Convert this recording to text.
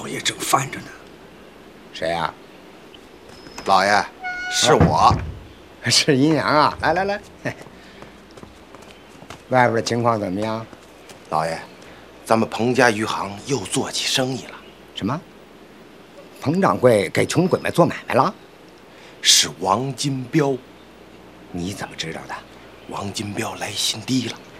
老爷正烦着呢。 谁呀？ 老爷，是我。 是阴阳啊！来来来，外边的情况怎么样？ 老爷，咱们彭家余杭又做起生意了。 什么？彭掌柜给穷鬼们做买卖了？ 是王金彪。 你怎么知道的？ 王金彪来新地了。